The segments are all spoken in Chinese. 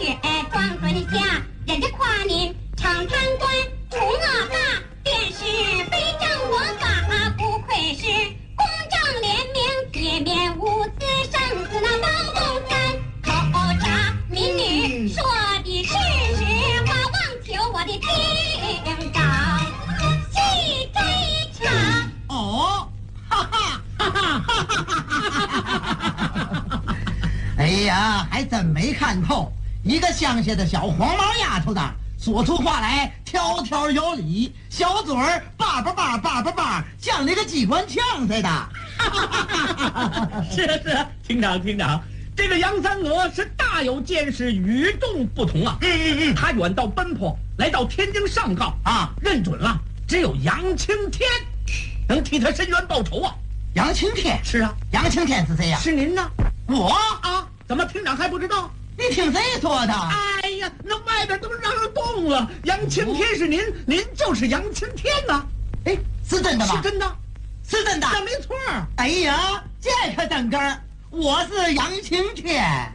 血装尊下，人家夸您长贪官除恶霸，便是非正我法，不愧是公正廉明，铁面无私，胜似那王凤山。口查民女说的是实话，望求我的厅长细追查。 哦，哈哈哈哈哈哈！哎呀，还真没看透，一个乡下的小黄毛丫头的，说出话来条条有理，小嘴儿叭叭叭叭叭叭，像那个机关枪似的。 是啊是啊，厅长，这个杨三娥是大有见识，与众不同啊。他远道奔波来到天津上告啊，认准了只有杨青天能替他伸冤报仇啊。 杨青天？ 是啊。 杨青天是谁呀？ 是您呢。 我啊？怎么厅长还不知道？ 你听谁说的？ 哎呀，那外边都让人动了。杨青天是您，您就是杨青天呐。 哎，是真的吗？ 是真的， 是真的。 那没错。 哎呀，这可真根儿，我是杨青天。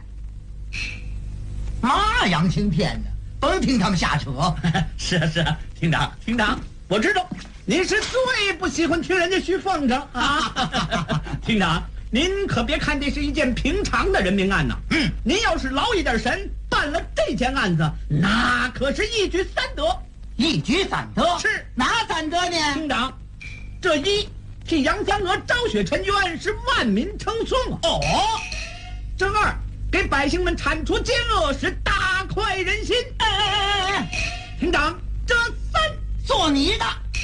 嘛杨青天呢？甭听他们瞎扯。 是啊，厅长，我知道您是最不喜欢听人家虚奉承啊。厅长，您可别看这是一件平常的人命案呐。您要是劳一点神，办了这件案子，那可是一举三得。 一举三得？ 是哪三得呢？ 厅长，这一替杨三娥昭雪沉冤，是万民称颂哦。这二给百姓们铲除奸恶，是大快人心。厅长，这三做你的。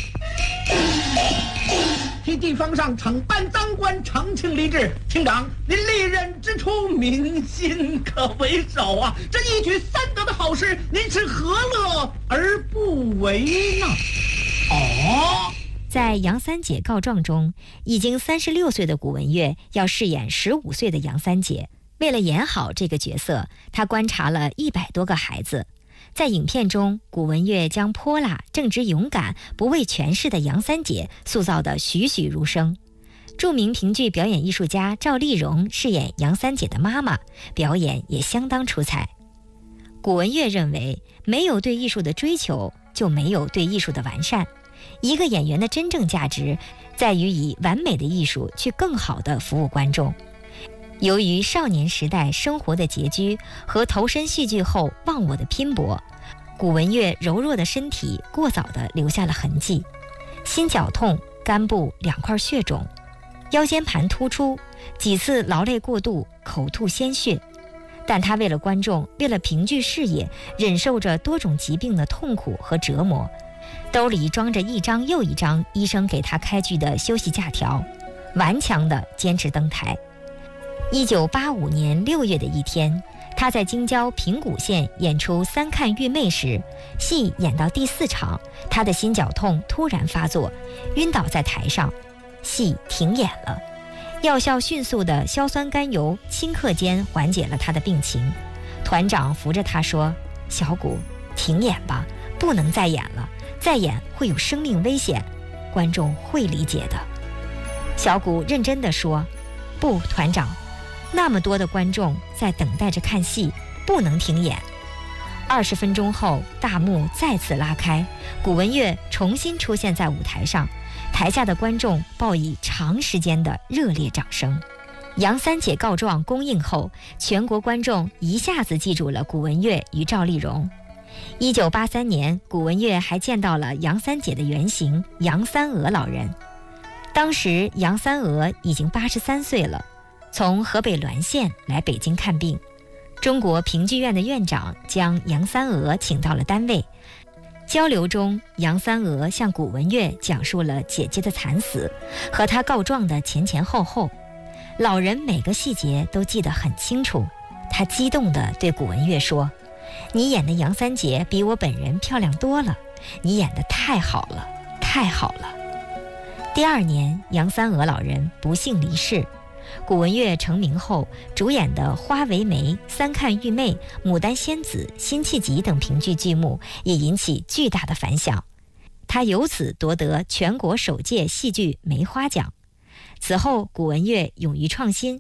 替地方上惩办赃官，澄清吏治。厅长，您利刃之初，民心可为首啊！这一举三得的好事，您是何乐而不为呢？ 哦， 在杨三姐告状中，已经36岁的古文月要饰演15岁的杨三姐。为了演好这个角色，她观察了100多个孩子。在影片中，古文月将泼辣、正直、勇敢、不畏权势的杨三姐塑造得栩栩如生。著名评剧表演艺术家赵丽蓉饰演杨三姐的妈妈，表演也相当出彩。古文月认为，没有对艺术的追求，就没有对艺术的完善。一个演员的真正价值，在于以完美的艺术去更好地服务观众。由于少年时代生活的拮据和投身戏剧后忘我的拼搏，古文月柔弱的身体过早地留下了痕迹，心绞痛，肝部2块血肿，腰间盘突出，几次劳累过度，口吐鲜血。但他为了观众，为了评剧事业，忍受着多种疾病的痛苦和折磨，兜里装着一张又一张医生给他开具的休息假条，顽强地坚持登台。1985年6月的一天，他在京郊平谷县演出《三看玉妹》时，戏演到第4场，他的心绞痛突然发作，晕倒在台上，戏停演了。药效迅速的硝酸甘油顷刻间缓解了他的病情。团长扶着他说：“小谷，停演吧，不能再演了，再演会有生命危险，观众会理解的。”小谷认真地说：“不，团长，那么多的观众在等待着看戏，不能停演。”20分钟后，大幕再次拉开，古文月重新出现在舞台上，台下的观众报以长时间的热烈掌声。杨三姐告状公映后，全国观众一下子记住了古文月与赵丽蓉。1983年，古文月还见到了杨三姐的原型杨三娥老人。当时杨三娥已经83岁了，从河北滦县来北京看病。中国评剧院的院长将杨三娥请到了单位。交流中，杨三娥向古文月讲述了姐姐的惨死和她告状的前前后后。老人每个细节都记得很清楚，他激动地对古文月说：“你演的杨三姐比我本人漂亮多了，你演得太好了，太好了。”第2年，杨三娥老人不幸离世。古文月成名后，主演的《花为媒》《三看玉妹》《牡丹仙子》《辛弃疾》等评剧剧目也引起巨大的反响，他由此夺得全国首届戏剧梅花奖。此后，古文月勇于创新，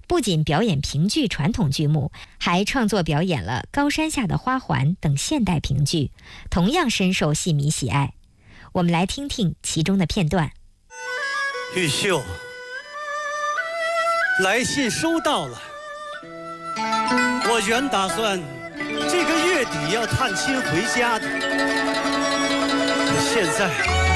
不仅表演评剧传统剧目，还创作表演了《高山下的花环》等现代评剧，同样深受戏迷喜爱。我们来听听其中的片段。 玉秀，来信收到了。我原打算这个月底要探亲回家的，现在